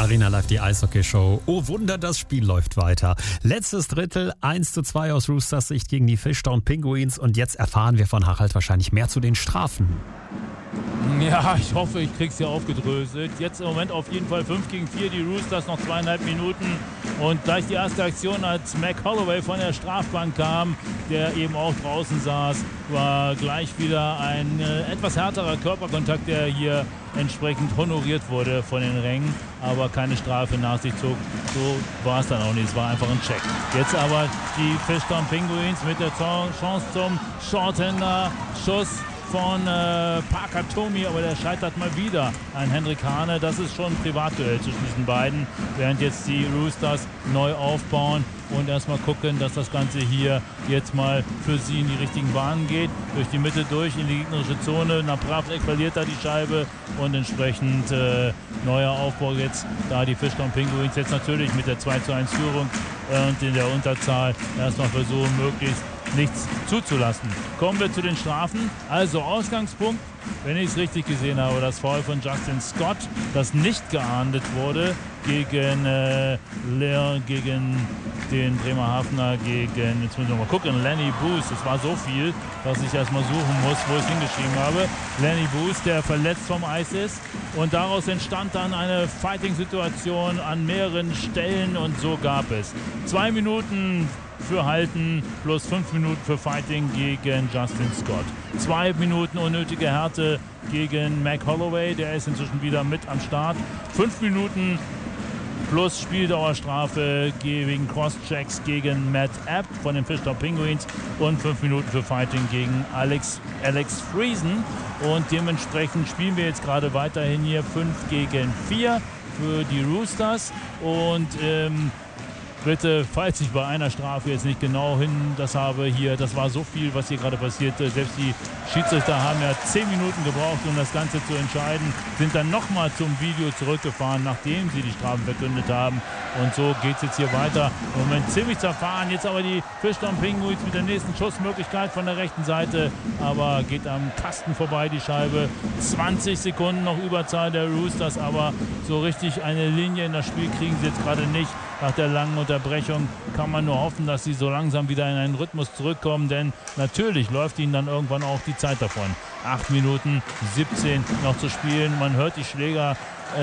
Arena Live, die Eishockey-Show. Oh Wunder, das Spiel läuft weiter. Letztes Drittel, 1:2 aus Roosters Sicht gegen die Fishtown Penguins. Und jetzt erfahren wir von Harald wahrscheinlich mehr zu den Strafen. Ja, ich hoffe, ich krieg's ja aufgedröselt. Jetzt im Moment auf jeden Fall 5-4, die Roosters, noch 2,5 Minuten. Und gleich die erste Aktion, als Mac Holloway von der Strafbank kam, der eben auch draußen saß, war gleich wieder ein etwas härterer Körperkontakt, der hier entsprechend honoriert wurde von den Rängen, aber keine Strafe nach sich zog. So war es dann auch nicht, es war einfach ein Check. Jetzt aber die Fishtown Penguins mit der Chance zum Shorthander-Schuss von Parker Tomi, aber der scheitert mal wieder an Henrik Hane. Das ist schon ein Privatduell zwischen diesen beiden, während jetzt die Roosters neu aufbauen und erstmal gucken, dass das Ganze hier jetzt mal für sie in die richtigen Bahnen geht. Durch die Mitte durch in die gegnerische Zone. Napravnik verliert da die Scheibe und entsprechend neuer Aufbau jetzt, da die Fishtown Penguins jetzt natürlich mit der 2:1 Führung und in der Unterzahl erstmal versuchen, möglichst nichts zuzulassen. Kommen wir zu den Strafen. Also Ausgangspunkt, wenn ich es richtig gesehen habe, das Foul von Justin Scott, das nicht geahndet wurde gegen den Bremerhavener, jetzt müssen wir mal gucken, Lenny Booth. Es war so viel, dass ich erstmal suchen muss, wo ich es hingeschrieben habe. Lenny Booth, der verletzt vom Eis ist. Und daraus entstand dann eine Fighting-Situation an mehreren Stellen und so gab es 2 Minuten für Halten plus 5 Minuten für Fighting gegen Justin Scott. 2 Minuten unnötige Härte gegen Mac Holloway, der ist inzwischen wieder mit am Start. 5 Minuten plus Spieldauerstrafe wegen Crosschecks gegen Matt Abt von den Fishtown Penguins und 5 Minuten für Fighting gegen Alex Friesen. Und dementsprechend spielen wir jetzt gerade weiterhin hier 5-4 für die Roosters. Und bitte, falls ich bei einer Strafe jetzt nicht genau das habe hier, das war so viel, was hier gerade passierte. Selbst die Schiedsrichter haben ja 10 Minuten gebraucht, um das Ganze zu entscheiden, sind dann nochmal zum Video zurückgefahren, nachdem sie die Strafen verkündet haben. Und so geht es jetzt hier weiter. Im Moment ziemlich zerfahren. Jetzt aber die Fishtown Penguins mit der nächsten Schussmöglichkeit von der rechten Seite, aber geht am Kasten vorbei die Scheibe. 20 Sekunden noch Überzahl der Roosters, aber so richtig eine Linie in das Spiel kriegen sie jetzt gerade nicht. Nach der langen Unterbrechung kann man nur hoffen, dass sie so langsam wieder in einen Rhythmus zurückkommen, denn natürlich läuft ihnen dann irgendwann auch die Zeit davon. 8 Minuten 17 noch zu spielen. Man hört die Schlägersignale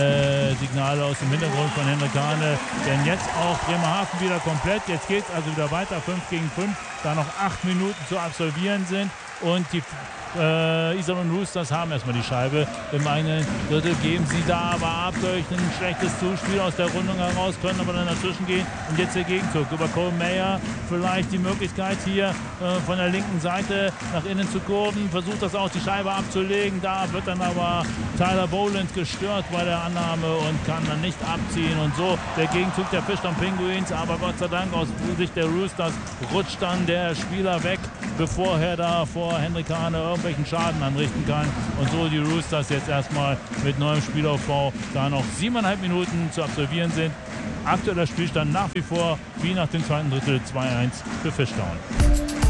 aus dem Hintergrund von Henrik Hane, denn jetzt auch Bremerhaven wieder komplett. Jetzt geht es also wieder weiter, 5-5, da noch 8 Minuten zu absolvieren sind und die Iserlohn Roosters haben erstmal die Scheibe im eigenen Drittel, geben sie da aber ab durch ein schlechtes Zuspiel aus der Rundung heraus, können aber dann dazwischen gehen und jetzt der Gegenzug über Cole Mayer, vielleicht die Möglichkeit hier von der linken Seite nach innen zu kurven, versucht das auch die Scheibe abzulegen, da wird dann aber Tyler Boland gestört bei der Annahme und kann dann nicht abziehen und so der Gegenzug der Fishtown Penguins, aber Gott sei Dank aus Sicht der Roosters rutscht dann der Spieler weg, bevor er da vor Henrik Hane irgendwelchen Schaden anrichten kann. Und so die Roosters jetzt erstmal mit neuem Spielaufbau, da noch 7,5 Minuten zu absolvieren sind. Aktueller Spielstand nach wie vor wie nach dem zweiten Drittel 2:1 für Fishtown.